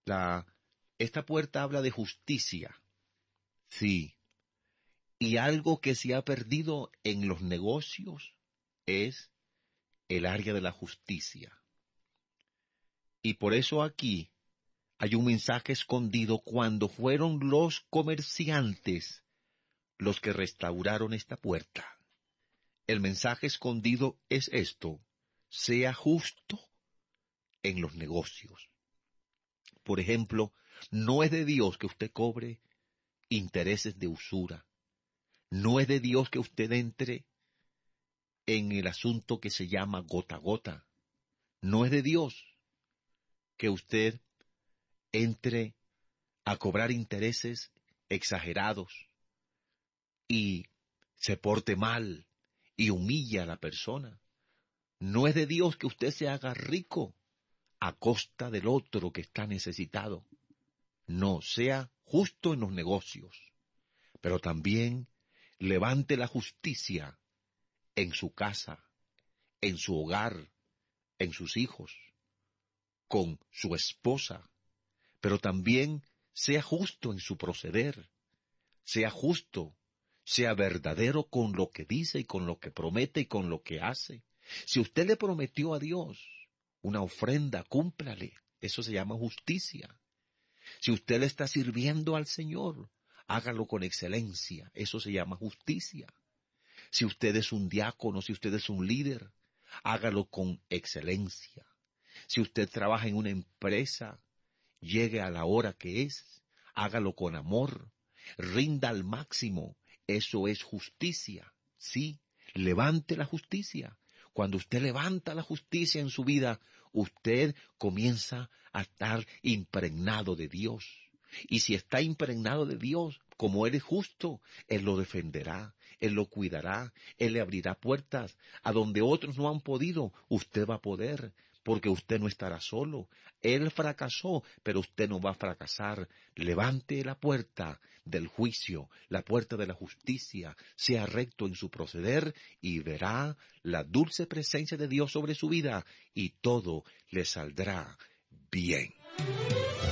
La, esta puerta habla de justicia, sí, y algo que se ha perdido en los negocios es el área de la justicia. Y por eso aquí hay un mensaje escondido cuando fueron los comerciantes los que restauraron esta puerta. El mensaje escondido es esto: sea justo en los negocios. Por ejemplo, no es de Dios que usted cobre intereses de usura. No es de Dios que usted entre en el asunto que se llama gota a gota. No es de Dios que usted entre a cobrar intereses exagerados y se porte mal y humilla a la persona. No es de Dios que usted se haga rico a costa del otro que está necesitado. No, sea justo en los negocios, pero también levante la justicia en su casa, en su hogar, en sus hijos, con su esposa, pero también sea justo en su proceder, sea justo, sea verdadero con lo que dice y con lo que promete y con lo que hace. Si usted le prometió a Dios una ofrenda, cúmplale. Eso se llama justicia. Si usted le está sirviendo al Señor, hágalo con excelencia. Eso se llama justicia. Si usted es un diácono, si usted es un líder, hágalo con excelencia. Si usted trabaja en una empresa, llegue a la hora que es, hágalo con amor, rinda al máximo. Eso es justicia. Sí, levante la justicia. Cuando usted levanta la justicia en su vida, usted comienza a estar impregnado de Dios. Y si está impregnado de Dios, como Él es justo, Él lo defenderá, Él lo cuidará, Él le abrirá puertas. A donde otros no han podido, usted va a poder, porque usted no estará solo. Él fracasó, pero usted no va a fracasar. Levante la puerta del juicio, la puerta de la justicia, sea recto en su proceder y verá la dulce presencia de Dios sobre su vida y todo le saldrá bien.